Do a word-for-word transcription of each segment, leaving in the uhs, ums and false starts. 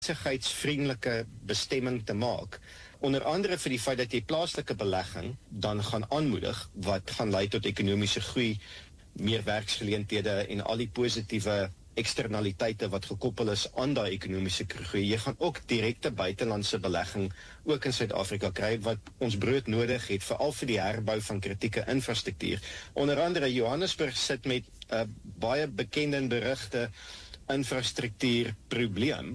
besigheidsvriendelike bestemming te maak. Onder andere vir die feit dat jy plaaslike belegging dan gaan aanmoedig, wat gaan lei tot ekonomiese groei, meer werksgeleenthede en al die positiewe eksternaliteite wat gekoppel is aan daai ekonomiese groei. Jy gaan ook direkte buitelandse belegging ook in Suid-Afrika kry wat ons brood nodig het, veral vir die herbou van kritieke infrastruktuur. Onder andere Johannesburg sit met 'n uh, baie bekende en berugte infrastruktuurprobleem.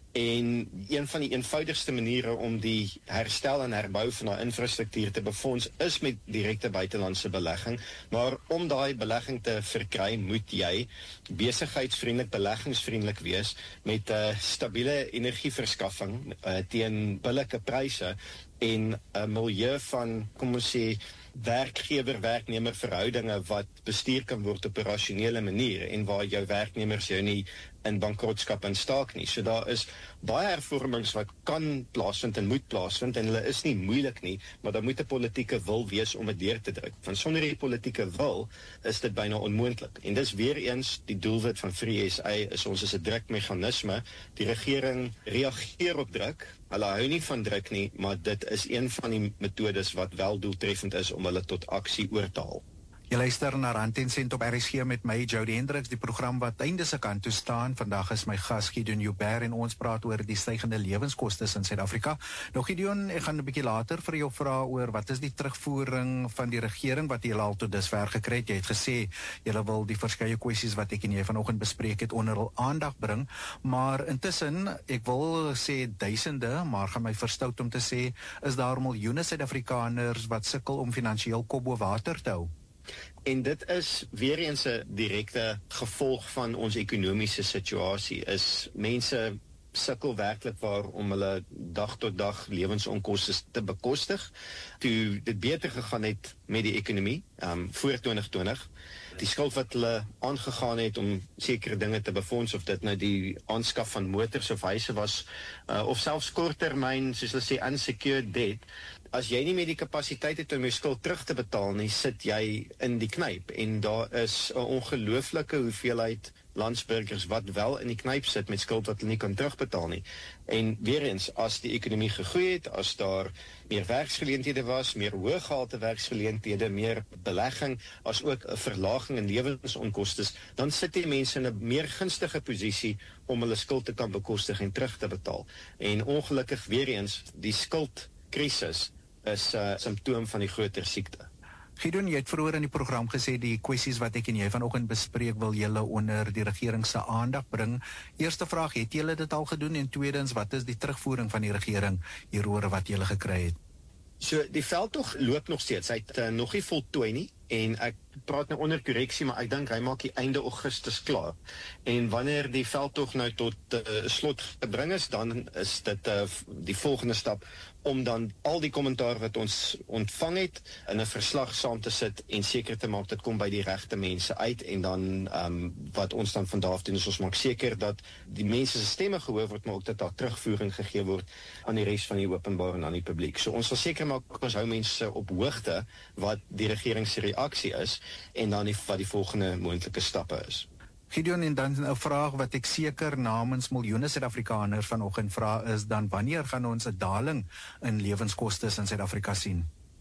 En een van die eenvoudigste maniere om die herstel en herbou van die infrastruktuur te befonds is met direkte buitelandse belegging. Maar om daai belegging te verkry, moet jy besigheidsvriendelik, beleggingsvriendelik wees met 'n uh, stabiele energieverskaffing uh, teen billike pryse en 'n milieu van, kom ons sê, werkgewer-werknemer verhoudinge wat bestuur kan word op 'n rasionele manier en waar jou werknemers jou nie in bankrotskap instaak nie. So daar is baie hervormings wat kan plaasvind en moet plaasvind en hulle is nie moeilik nie, maar daar moet 'n politieke wil wees om dit deur te druk. Want sonder die politieke wil is dit byna onmoontlik. En dis weer eens die doelwit van Free S A is ons is 'n drukmeganisme. Die regering reageer op druk. Hulle hou nie van druk nie, maar dit is een van die metodes wat wel doeltreffend is om hulle tot aksie oor te haal. Jy luister na Rand en Sent op R S G met my, Jody Hendricks, die program wat einde se kant toe staan. Vandag is my gas Gideon Joubert en ons praat oor die stygende lewenskostes in Suid-Afrika. Nou Gideon, ek gaan 'n bietjie later vir jou vra oor wat is die terugvoering van die regering wat julle al tot dusver gekry het. Jy het gesê julle wil die verskeie kwessies wat ek en jy vanoggend bespreek het onder hul aandag bring, maar intussen, ek wil sê duisende, maar gaan my verstout om te sê, is daar miljoene Suid-Afrikaners wat sukkel om finansiëel kop bo water te hou. En dit is weer eens 'n direkte gevolg van ons ekonomiese situasie, is mense sukkel werklik waar om hulle dag tot dag lewensonkoste te bekostig. Toe dit beter gegaan het met die ekonomie, um, voor twintig twintig, die skuld wat hulle aangegaan het om sekere dinge te befonds, of dit nou die aanskaf van motors of huise was, uh, of selfs korttermyn, soos hulle sê, unsecured debt, as jy nie met die kapasiteit het om jou skuld terug te betaal nie, sit jy in die knyp, en daar is 'n ongelooflike hoeveelheid landsburgers wat wel in die knyp sit met skuld wat hulle nie kan terugbetaal nie. En weer eens, as die ekonomie gegroei het, as daar meer werksgeleenthede was, meer hoëgehalte werksgeleenthede, meer belegging, as ook 'n verlaging in lewensonkoste, dan sit die mense in 'n meer gunstige posisie om hulle skuld te kan bekostig en terug te betaal. En ongelukkig weer eens, die skuldkrisis is 'n uh, simptoom van die groter siekte. Gideon, jy het vroeër in die program gesê die kwessies wat ek en jy vanoggend bespreek wil julle onder die regering se aandag bring. Eerste vraag, het julle dit al gedoen? En tweedens, wat is die terugvoering van die regering hieroor wat julle gekry het? So, die veldtog loop nog steeds. Hy het uh, nog nie voltooi nie. En ek praat nou onder korreksie, maar ek dink hy maak die einde Augustus klaar. En wanneer die veldtog nou tot uh, slot gebring is, dan is dit uh, die volgende stap om dan al die kommentaar wat ons ontvang het in 'n verslag saam te sit en seker te maak dit kom by die regte mense uit, en dan um, wat ons dan vandag doen is ons maak seker dat die mense se stemme gehoor word, maar ook dat daar terugvoering gegee word aan die res van die openbaar en aan die publiek. So ons sal seker maak ons hou mense op hoogte wat die regering se reaksie is en dan die, wat die volgende moontlike stappe is. Gideon, en dan 'n vraag wat ek seker namens miljoene Suid-Afrikaners vanoggend vra is dan, wanneer gaan ons 'n daling in lewenskoste in Suid-Afrika sien?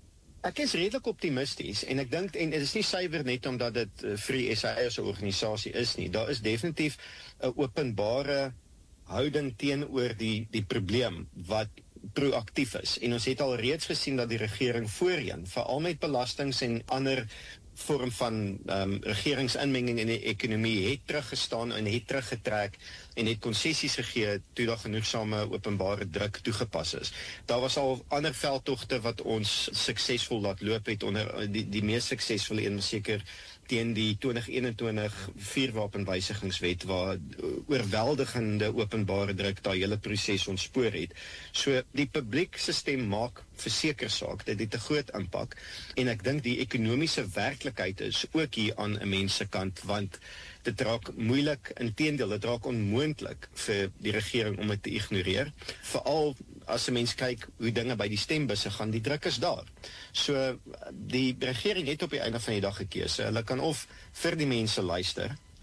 Ek is redelik optimisties en ek dink, en dit is nie suiwer net omdat dit uh, Free S A as 'n organisasie is nie, daar is definitief 'n openbare houding teenoor die die probleem wat proaktief is. En ons het al reeds gesien dat die regering voorheen, veral met belastings en ander vorm van um, regeringsinmenging in die ekonomie, het teruggestaan en het teruggetrek en het konsessies gegee toe daar genoegsame openbare druk toegepas is. Daar was al ander veldtogte wat ons suksesvol laat loop het, onder die, die mees suksesvolle een seker teen die twintig eenentwintig vuurwapenwysigingswet waar oorweldigende openbare druk daai hele proses ontspoor het. So die publiek se stem maak verseker saak, dit het 'n groot impak, en ek dink die ekonomiese werklikheid is ook hier aan 'n mens se kant, want dit raak moeilik, inteendeel, dit raak onmoontlik vir die regering om dit te ignoreer, veral as 'n mens kyk hoe dinge by die stembusse gaan, die druk is daar. So die regering het op die einde van die dag 'n keuse. Hulle kan of vir die mense luister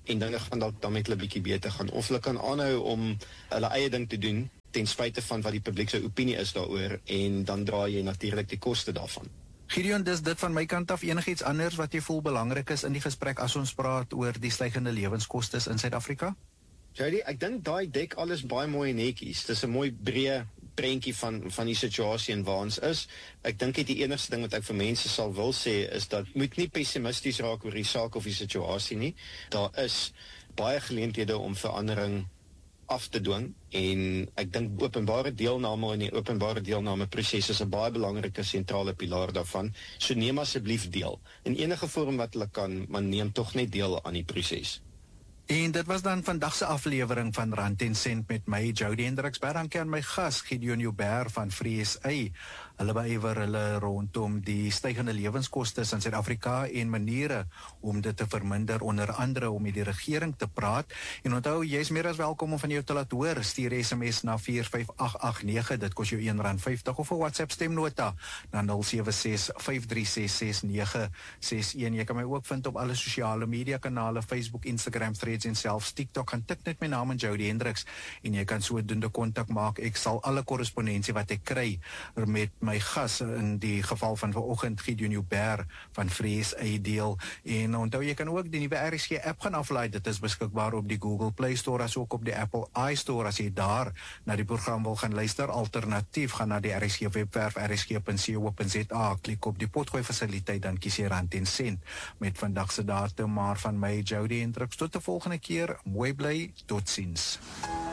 en dinge gaan dalk dan met hulle bietjie beter gaan, of hulle kan aanhou om hulle eie ding te doen, ten spyte van wat die publiek se opinie is daaroor, en dan dra jy natuurlik die koste daarvan. Gideon, dis dit van my kant af. Enigiets anders wat jy voel belangrik is in die gesprek as ons praat oor die stygende lewenskostes in Suid-Afrika? Jody, ek dink daai dek alles baie mooi en netjies. Dis 'n mooi breë prentjie van van die situasie en waar ons is. Ek dink dit die enigste ding wat ek vir mense sal wil sê is dat moet nie pessimisties raak oor die saak of die situasie nie. Daar is baie geleenthede om verandering af te dwing, en ek dink openbare deelname en die openbare deelname proses is 'n baie belangrike sentrale pilaar daarvan. So neem asseblief deel. In enige vorm wat hulle kan, maar neem tog net deel aan die proses. En dit was dan vandag se aflewering van Rand en Sent met my, Jody Hendriks. Baie dankie aan my gas, Gideon Joubert van Free S A. Hulle beywer hulle rondom die stygende lewenskostes in Suid-Afrika en maniere om dit te verminder, onder andere om met die regering te praat. En onthou, jy is meer as welkom om van jou te laat hoor. Stuur S M S na vier vyf agt agt nege, dit kos jou een rand vyftig, of 'n WhatsApp stemnota na nul sewe ses vyf drie ses ses nege ses een. Jy kan my ook vind op alle sosiale media kanale, Facebook, Instagram, Threads en selfs TikTok. Gaan tik net my naam in Jody Hendriks en jy kan sodoende kontak maak. Ek sal alle korrespondensie wat ek kry met my gas, in die geval van vanoggend Gideon Joubert van Free S A, deel. En onthou, jy kan ook die nuwe R S G app gaan aflaai. Dit is beskikbaar op die Google Play Store as ook op die Apple iStore as jy daar na die program wil gaan luister. Alternatief, gaan na die R S G webwerf r s g punt co punt z a, klik op die potgooi fasiliteit, dan kies jy Rand en Sent met vandag se datum. Maar van my, Jody Hendriks, tot 'n volgende keer, mooi bly, totsiens.